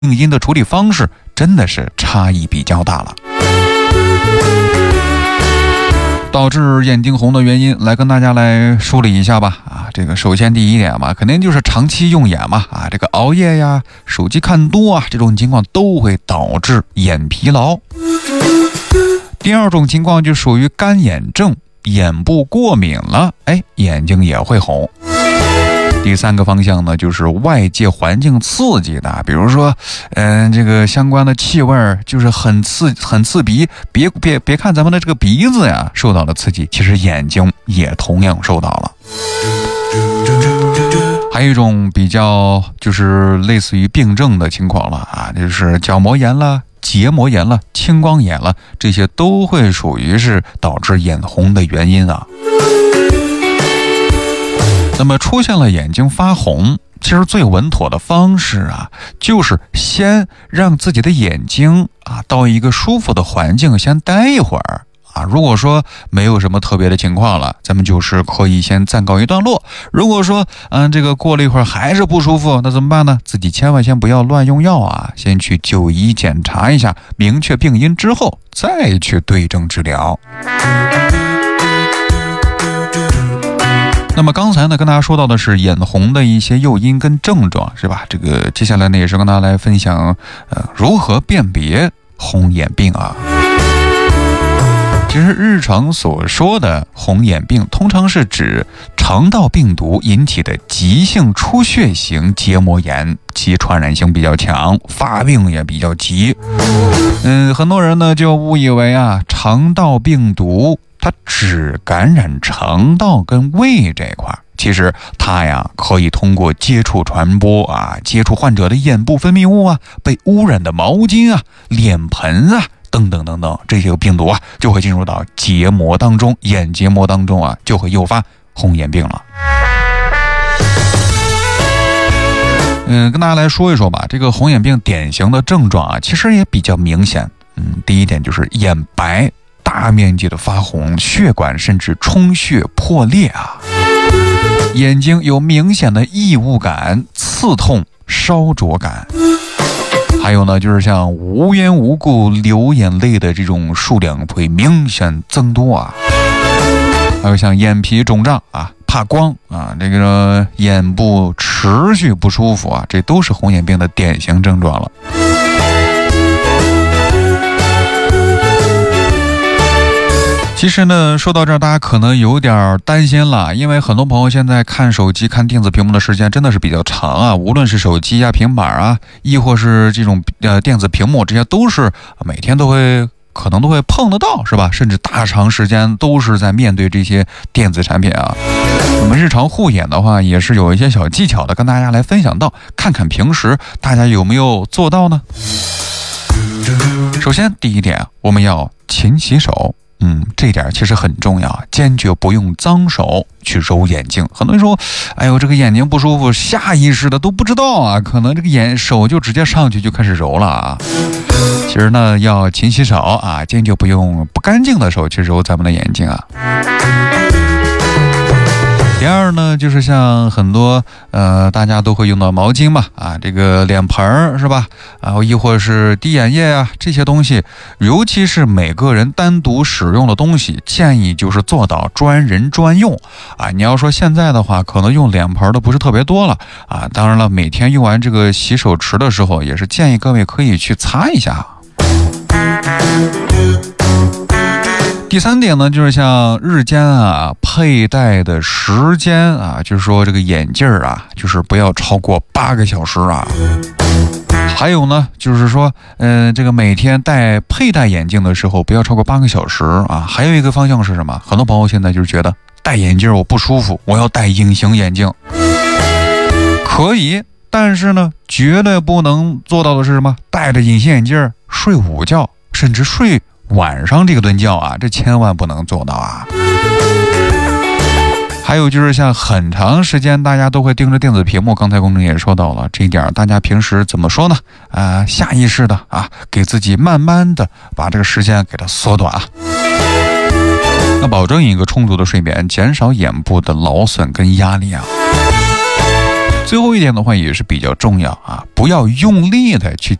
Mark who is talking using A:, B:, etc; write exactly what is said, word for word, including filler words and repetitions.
A: 病因的处理方式真的是差异比较大了。导致眼睛红的原因，来跟大家来梳理一下吧。啊，这个首先第一点嘛，肯定就是长期用眼嘛。啊，这个熬夜呀、手机看多啊，这种情况都会导致眼疲劳。第二种情况就属于干眼症，眼部过敏了，哎，眼睛也会红。第三个方向呢，就是外界环境刺激的，比如说，嗯、呃，这个相关的气味就是很刺很刺鼻，别别别看咱们的这个鼻子呀受到了刺激，其实眼睛也同样受到了。还有一种比较就是类似于病症的情况了啊，就是角膜炎了、结膜炎了、青光眼了，这些都会属于是导致眼红的原因啊。那么出现了眼睛发红，其实最稳妥的方式啊，就是先让自己的眼睛啊到一个舒服的环境先待一会儿啊。如果说没有什么特别的情况了，咱们就是可以先暂告一段落。如果说嗯这个过了一会儿还是不舒服，那怎么办呢？自己千万先不要乱用药啊，先去就医检查一下，明确病因之后再去对症治疗。那么刚才呢，跟大家说到的是眼红的一些诱因跟症状，是吧？这个接下来呢，也是跟大家来分享，呃，如何辨别红眼病啊。其实日常所说的红眼病，通常是指肠道病毒引起的急性出血型结膜炎，其传染性比较强，发病也比较急。嗯，很多人呢就误以为啊，肠道病毒它只感染肠道跟胃这一块，其实它呀可以通过接触传播啊，接触患者的眼部分泌物啊，被污染的毛巾啊、脸盆啊等等等等，这些个病毒啊就会进入到结膜当中，眼结膜当中啊，就会诱发红眼病了。嗯，跟大家来说一说吧，这个红眼病典型的症状啊，其实也比较明显。嗯，第一点就是眼白大面积的发红，血管甚至充血破裂啊，眼睛有明显的异物感、刺痛、烧灼感，还有呢就是像无缘无故流眼泪的这种数量会明显增多啊，还有像眼皮肿胀啊、怕光啊，这个眼部持续不舒服啊，这都是红眼病的典型症状了。其实呢，说到这儿，大家可能有点担心了，因为很多朋友现在看手机、看电子屏幕的时间真的是比较长啊，无论是手机啊、平板啊，亦或是这种呃电子屏幕，这些都是每天都会可能都会碰得到，是吧？甚至大长时间都是在面对这些电子产品啊。我们日常护眼的话，也是有一些小技巧的，跟大家来分享到，看看平时大家有没有做到呢？首先，第一点，我们要勤洗手。嗯，这点其实很重要，坚决不用脏手去揉眼睛。很多人说，哎呦，这个眼睛不舒服，下意识的都不知道啊，可能这个眼手就直接上去就开始揉了啊。其实呢，要勤洗手啊，坚决不用不干净的手去揉咱们的眼睛啊。第二呢，就是像很多呃大家都会用到毛巾嘛，啊，这个脸盆是吧？然后亦或是滴眼液啊，这些东西，尤其是每个人单独使用的东西，建议就是做到专人专用啊。你要说现在的话，可能用脸盆的不是特别多了啊。当然了，每天用完这个洗手池的时候，也是建议各位可以去擦一下。第三点呢，就是像日间啊佩戴的时间啊，就是说这个眼镜啊，就是不要超过八个小时啊。还有呢，就是说，嗯、呃，这个每天戴佩戴眼镜的时候不要超过八个小时啊。还有一个方向是什么？很多朋友现在就是觉得戴眼镜我不舒服，我要戴隐形眼镜，可以，但是呢，绝对不能做到的是什么？戴着隐形眼镜睡午觉，甚至睡晚上这个顿觉啊，这千万不能做到啊。还有就是像很长时间大家都会盯着电子屏幕，刚才公众也说到了这一点，大家平时怎么说呢？啊、呃，下意识的啊，给自己慢慢的把这个时间给它缩短啊。那保证一个充足的睡眠，减少眼部的劳损跟压力啊。 最后一点的话也是比较重要啊，不要用力的去